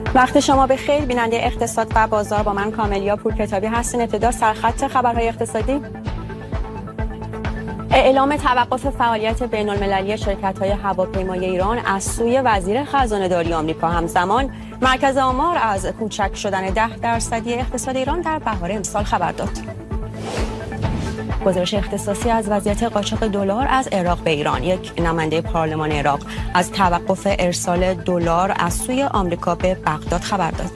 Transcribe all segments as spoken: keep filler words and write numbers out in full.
وقت شما به خیر. بیننده اقتصاد و بازار با من کاملیا پورکتابی هستین. ابتدا سرخط خبرهای اقتصادی. اعلام توقف فعالیت بین‌المللی شرکت‌های هواپیمایی ایران از سوی وزیر خزانه‌داری آمریکا. همزمان مرکز آمار از کوچک شدن ده درصدی اقتصاد ایران در بهار امسال خبر داد. گزارش اختصاصی از وضعیت قاچاق دلار از عراق به ایران. یک نماینده پارلمان عراق از توقف ارسال دلار از سوی آمریکا به بغداد خبر داد.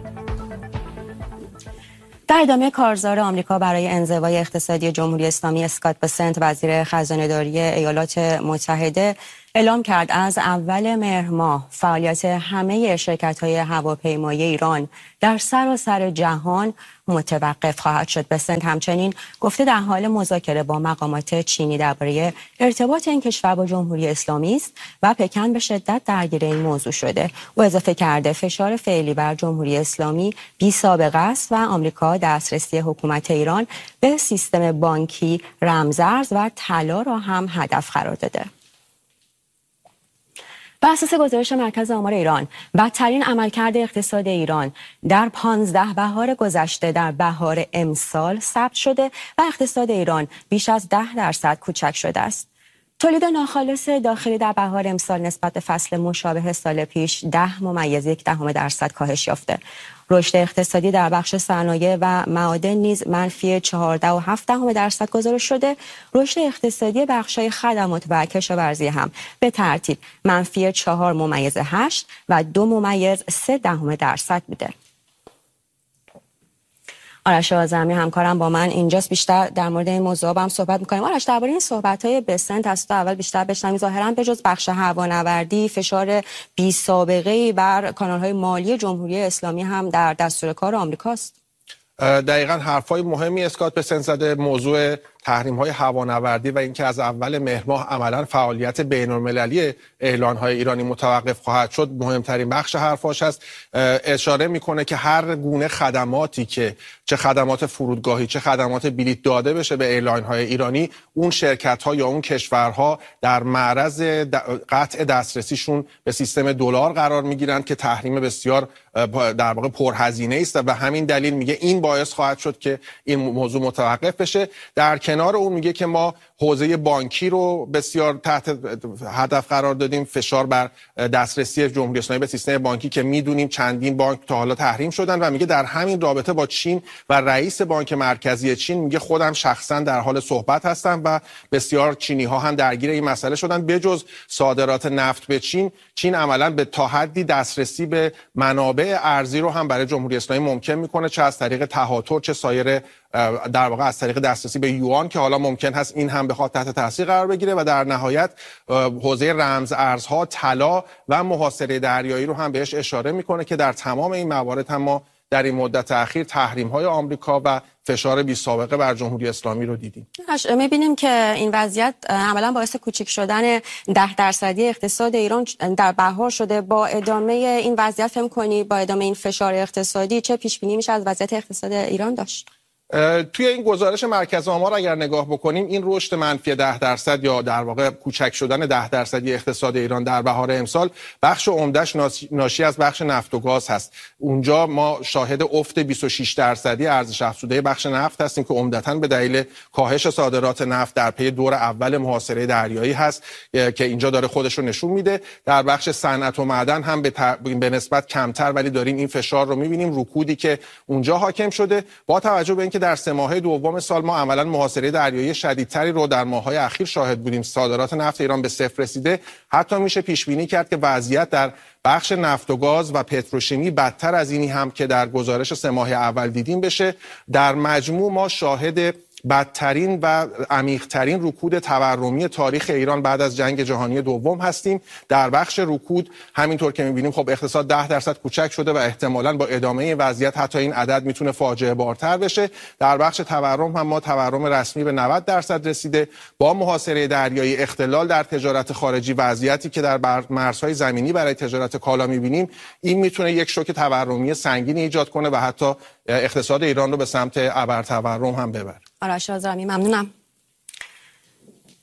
در ادامه کارزار آمریکا برای انزوای اقتصادی جمهوری اسلامی، اسکات بسنت وزیر خزانه‌داری ایالات متحده اعلام کرد از اول مهر ماه فعالیت همه شرکت‌های هواپیمایی ایران در سراسر جهان متوقف خواهد شد. بسنت همچنین گفته در حال مذاکره با مقامات چینی درباره ارتباط این کشور با جمهوری اسلامی است و پکن به شدت درگیر این موضوع شده. او اضافه کرده فشار فعلی بر جمهوری اسلامی بی سابقه است و آمریکا دسترسی حکومت ایران به سیستم بانکی، رمزارز و طلا را هم هدف قرار داده. بر اساس گزارش مرکز آمار ایران، بدترین عملکرد اقتصاد ایران در پانزده بهار گذشته در بهار امسال ثبت شده و اقتصاد ایران بیش از ده درصد کوچک شده است. تولید ناخالص داخلی در بهار امسال نسبت به فصل مشابه سال پیش ده ممیز یک دهم درصد کاهش یافته. رشد اقتصادی در بخش صنایع و معادن نیز منفی چهارده و هفت دهم درصد گزارش شده. رشد اقتصادی بخش‌های خدمات و کشاورزی هم به ترتیب منفی چهار ممیز هشت و دو ممیز سه دهم درصد بوده. آرش آذرمی همکارم با من اینجاست، بیشتر در مورد این موضوع با هم صحبت می‌کنیم. آرش، درباره این صحبت‌های بسنت از تو اول بیشتر بشنویم. ظاهراً به جز بخش هوانوردی فشار بی سابقه‌ای بر کانال‌های مالی جمهوری اسلامی هم در دستور کار آمریکاست. دقیقاً حرفای مهمی اسکات بسنت زده. موضوع تحریم‌های هوانوردی و اینکه از اول مهر ماه عملاً فعالیت بین‌المللی اعلان‌های ایرانی متوقف خواهد شد مهمترین بخش حرفاش است. اشاره میکنه که هر گونه خدماتی که چه خدمات فرودگاهی چه خدمات بلیط داده بشه به اعلان‌های ایرانی، اون شرکت‌ها یا اون کشورها در معرض قطع دسترسیشون به سیستم دلار قرار میگیرند که تحریم بسیار در واقع پرهزینه است و به همین دلیل میگه این باعث خواهد شد که این موضوع متوقف بشه. در کنار اون میگه که ما حوزه بانکی رو بسیار تحت هدف قرار دادیم، فشار بر دسترسی جمهوری اسلامی به سیستم بانکی که میدونیم چندین بانک تا حالا تحریم شدن و میگه در همین رابطه با چین و رئیس بانک مرکزی چین میگه خودم شخصا در حال صحبت هستم و بسیار چینی ها هم درگیر این مسئله شدن. بجز صادرات نفت به چین، چین عملا به تا حدی دسترسی به منابع ارزی رو هم برای جمهوری اسلامی ممکن میکنه، چه از طریق تهاتر چه سایر در واقع از طریق دسترسی به یوان که حالا ممکن هست این هم بخواد تحت تاثیر قرار بگیره و در نهایت حوزه رمز ارزها، طلا و محاصره دریایی رو هم بهش اشاره میکنه که در تمام این موارد هم ما در این مدت اخیر تحریم‌های آمریکا و فشار بی سابقه بر جمهوری اسلامی رو دیدیم. می‌بینیم که این وضعیت عملاً باعث کوچک شدن ده درصدی اقتصاد ایران در بهار شده. با ادامه این وضعیت فهم کنی با ادامه این فشار اقتصادی چه پیش بینی میشه از وضعیت اقتصاد ایران داشت؟ توی این گزارش مرکز آمار اگر نگاه بکنیم، این رشد منفی ده درصد یا در واقع کوچک شدن ده درصدی اقتصاد ایران در بهار امسال بخش عمده‌اش ناشی از بخش نفت و گاز هست. اونجا ما شاهد افت بیست و شش درصدی ارزش افزوده بخش نفت هستیم که عمدتاً به دلیل کاهش صادرات نفت در پی دور اول محاصره دریایی هست که اینجا داره خودش رو نشون میده. در بخش صنعت و معدن هم به, تر... به نسبت کمتر ولی داریم این فشار رو می‌بینیم، رکودی که اونجا حاکم شده. با توجه به اینکه در سه ماهه دوم سال ما عملاً محاصره دریایی شدیدتری رو در ماه‌های اخیر شاهد بودیم، صادرات نفت ایران به صفر رسیده، حتی میشه پیش بینی کرد که وضعیت در بخش نفت و گاز و پتروشیمی بدتر از اینی هم که در گزارش سه ماهه اول دیدیم بشه. در مجموع ما شاهد بدترین و عمیق‌ترین رکود تورمی تاریخ ایران بعد از جنگ جهانی دوم هستیم. در بخش رکود همینطور که می‌بینیم خب اقتصاد ده درصد کوچک شده و احتمالاً با ادامه این وضعیت حتی این عدد میتونه فاجعه بارتر بشه. در بخش تورم هم ما تورم رسمی به نود درصد رسیده. با محاصره دریایی، اختلال در تجارت خارجی، وضعیتی که در مرزهای زمینی برای تجارت کالا می‌بینیم، این میتونه یک شوک تورمی سنگین ایجاد کنه و حتی اقتصاد ایران رو به سمت ابرتورم هم ببره. آرش آذرمی ممنونم.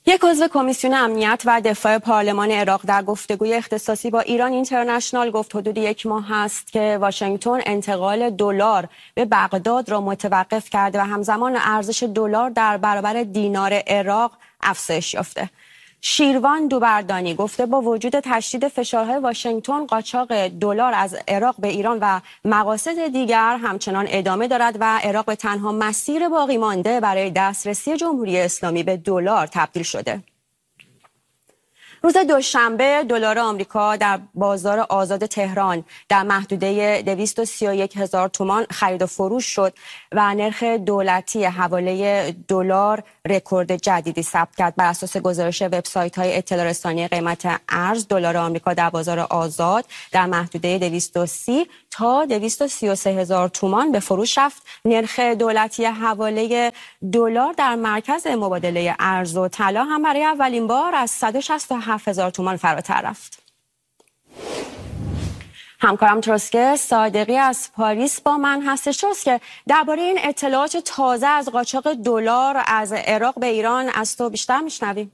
یک عضو کمیسیون امنیت و دفاع پارلمان عراق در گفتگوی اختصاصی با ایران اینترنشنال گفت حدود یک ماه هست که واشنگتن انتقال دلار به بغداد را متوقف کرده و همزمان ارزش دلار در برابر دینار عراق افزایش یافته. شیروان دوبردانی گفته با وجود تشدید فشارهای واشنگتن، قاچاق دلار از عراق به ایران و مقاصد دیگر همچنان ادامه دارد و عراق به تنها مسیر باقی مانده برای دسترسی جمهوری اسلامی به دلار تبدیل شده. روز دوشنبه دلار آمریکا در بازار آزاد تهران در محدوده دویست و سی و یک هزار تومان خرید و فروش شد و نرخ دولتی حواله دلار رکورد جدیدی ثبت کرد. بر اساس گزارش وبسایت‌های اطلاع رسانی قیمت ارز، دلار آمریکا در بازار آزاد در محدوده دویست و سی تا دویست و سی و سه هزار تومان به فروش رفت. نرخ دولتی حواله دلار در مرکز مبادله ارز و طلا هم برای اولین بار از صد و شصت و هفت هزار تومان فراتر رفت. همکارم تروسکه صادقی از پاریس با من هستش. تروسکه، درباره این اطلاعات تازه از قاچاق دلار از عراق به ایران از تو بیشتر میشنویم.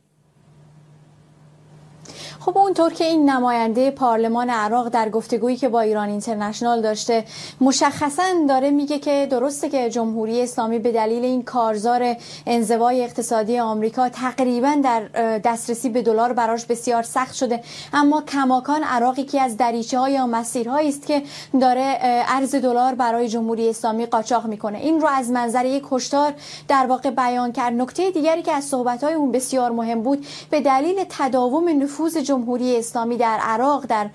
خب اونطور که این نماینده پارلمان عراق در گفتگویی که با ایران اینترنشنال داشته مشخصاً داره میگه که درسته که جمهوری اسلامی به دلیل این کارزار انزوای اقتصادی آمریکا تقریباً در دسترسی به دلار براش بسیار سخت شده، اما کماکان عراق یکی از دریچه‌ها یا مسیرهایی است که داره ارز دلار برای جمهوری اسلامی قاچاق میکنه. این رو از منظر یک هشدار در واقع بیان کرد. نکته دیگری که از صحبت‌های اون بسیار مهم بود، به دلیل تداوم نفوذ جمهوری اسلامی در عراق در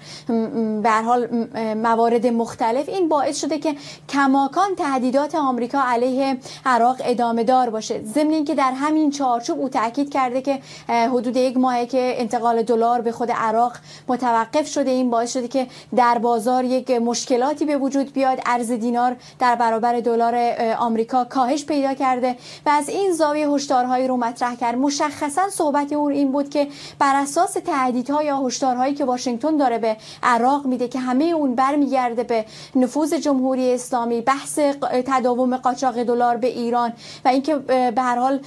به هر حال موارد مختلف، این باعث شده که کماکان تهدیدات آمریکا علیه عراق ادامه دار باشه. ضمن اینکه در همین چارچوب او تاکید کرده که حدود یک ماهه که انتقال دلار به خود عراق متوقف شده. این باعث شده که در بازار یک مشکلاتی به وجود بیاد. ارز دینار در برابر دلار آمریکا کاهش پیدا کرده و از این زاویه هشدارهایی رو مطرح کرد. مشخصا صحبت اون این بود که بر اساس تهدیدها یا هشدارهایی که واشنگتن داره به عراق میده که همه اون برمیگرده به نفوذ جمهوری اسلامی، بحث تداوم قاچاق دلار به ایران و اینکه به هر حال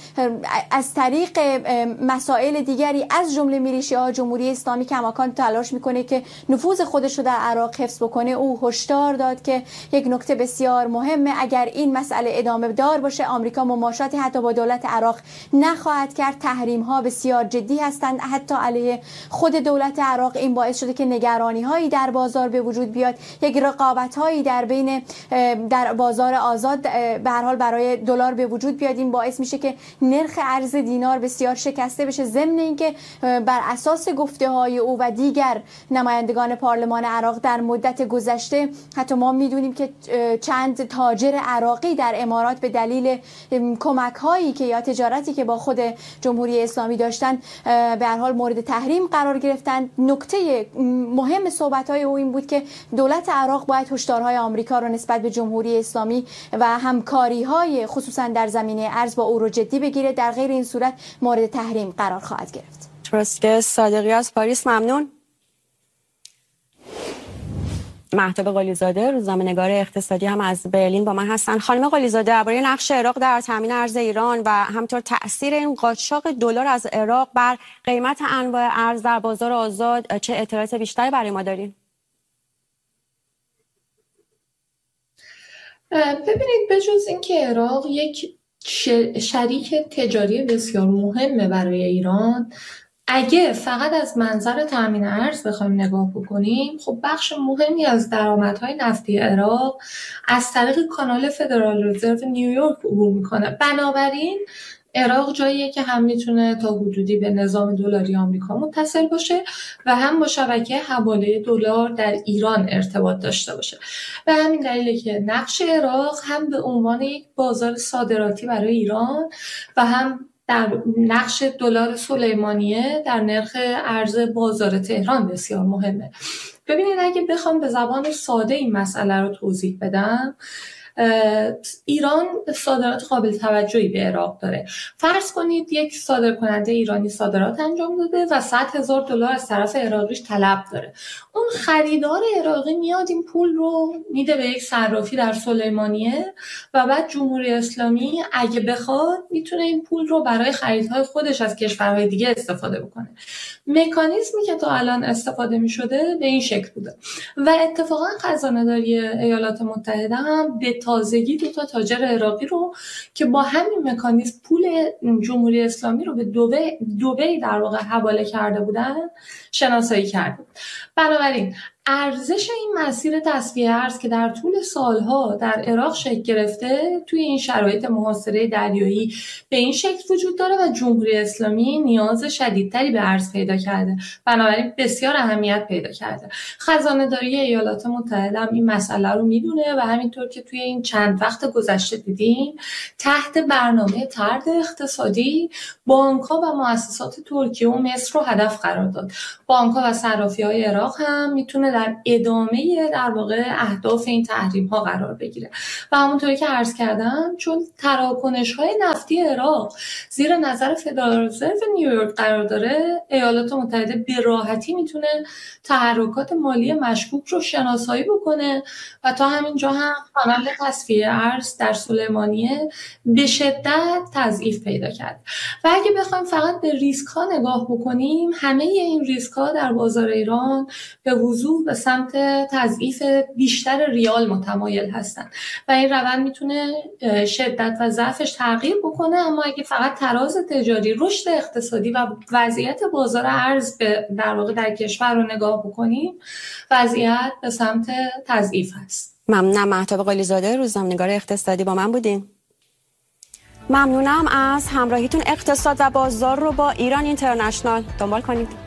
از طریق مسائل دیگری از جمله میلیشیاها جمهوری اسلامی کماکان تلاش میکنه که نفوذ خودش رو در عراق حفظ بکنه. او هشدار داد که یک نکته بسیار مهمه، اگر این مسئله ادامه دار باشه آمریکا مماشاتی حتی با دولت عراق نخواهد کرد. تحریم ها بسیار جدی هستند حتی علیه خود دولت عراق. این باعث شده که نگرانی هایی در بازار به وجود بیاد، یک رقابت هایی در بین در بازار آزاد به هر حال برای دلار به وجود بیاد. این باعث میشه که نرخ ارز دینار بسیار شکسته بشه. ضمن اینکه بر اساس گفته های او و دیگر نمایندگان پارلمان عراق در مدت گذشته، حتی ما میدونیم که چند تاجر عراقی در امارات به دلیل کمک هایی که یا تجارتی که با خود جمهوری اسلامی داشتن به هر حال مورد تحریم قرار گرفتن. نکته مهم صحبت‌های او این بود که دولت عراق باید هشدارهای آمریکا را نسبت به جمهوری اسلامی و همکاری‌های خصوصا در زمینه ارز با او رو جدی بگیره، در غیر این صورت مورد تحریم قرار خواهد گرفت. تروسکه صادقی از پاریس، ممنون. مهتاب قلیزاده، روزنامه‌نگار اقتصادی هم از برلین با من هستن. خانم قلیزاده، درباره نقش عراق در تامین ارز ایران و همطور تأثیر این قاچاق دلار از عراق بر قیمت انواع ارز در بازار آزاد چه اطلاعات بیشتری برای ما دارین؟ ببینید، بجز اینکه عراق یک شریک تجاری بسیار مهمه برای ایران، اگه فقط از منظر تامین ارز بخوایم نگاه بکنیم، خب بخش مهمی از درآمدهای نفتی عراق از طریق کانال فدرال رزرو نیویورک عبور میکنه. بنابراین عراق جاییه که هم میتونه تا حدودی به نظام دلاری آمریکا متصل باشه و هم با شبکه حواله دلار در ایران ارتباط داشته باشه. به همین دلیله که نقش عراق هم به عنوان یک بازار صادراتی برای ایران و هم در نقش دلار سلیمانیه در نرخ ارز بازار تهران بسیار مهمه. ببینید، اگه بخوام به زبان ساده این مسئله رو توضیح بدم، ایران صادرات قابل توجهی به عراق داره. فرض کنید یک صادرکننده ایرانی صادرات انجام داده و صد هزار دلار از طرف عراقیش طلب داره. اون خریدار عراقی میاد این پول رو میده به یک صرافی در سلیمانیه و بعد جمهوری اسلامی اگه بخواد میتونه این پول رو برای خریدهای خودش از کشورهای دیگه استفاده بکنه. مکانیزمی که تا الان استفاده میشده به این شکل بوده و اتفاقا خزانه‌داری ایالات متحده هم به تازگی دو تا تاجر عراقی رو که با همین مکانیزم پول جمهوری اسلامی رو به دبی دبی در واقع حواله کرده بودن شناسایی کرده. بنابراین ارزش این مسیر تصفیه ارز که در طول سالها در عراق شکل گرفته توی این شرایط محاصره دریایی به این شکل وجود داره و جمهوری اسلامی نیاز شدیدتری به ارز پیدا کرده، بنابراین بسیار اهمیت پیدا کرده. خزانه‌داری ایالات متحده هم این مسئله رو میدونه و همینطور که توی این چند وقت گذشته دیدیم تحت برنامه طرد اقتصادی بانک‌ها و مؤسسات ترکیه و مصر رو هدف قرار داد. بانک‌ها و صرافی‌های عراق هم میتونه در ادامه در واقع اهداف این تحریم‌ها قرار بگیره و همونطوری که عرض کردم چون تراکنش‌های نفتی عراق زیر نظر فدرال رزرو نیویورک قرار داره، ایالات متحده به راحتی میتونه تحرکات مالی مشکوک رو شناسایی بکنه و تا همین جا هم کانال تصفیه ارز در سلیمانیه به شدت تضعیف پیدا کرد. و اگه بخوایم فقط به ریسک‌ها نگاه بکنیم، همه این ریسک‌ها در بازار ایران به وضوح به سمت تضعیف بیشتر ریال متمایل هستن و این روند میتونه شدت و ضعفش تغییر بکنه. اما اگه فقط تراز تجاری، رشد اقتصادی و وضعیت بازار ارز به در واقع در کشور رو نگاه بکنیم، وضعیت به سمت تضعیف هست. ممنونم. مهتاب قلی‌زاده، روزنامه‌نگار اقتصادی با من بودین. ممنونم از همراهیتون. اقتصاد و بازار رو با ایران اینترنشنال دنبال کنید.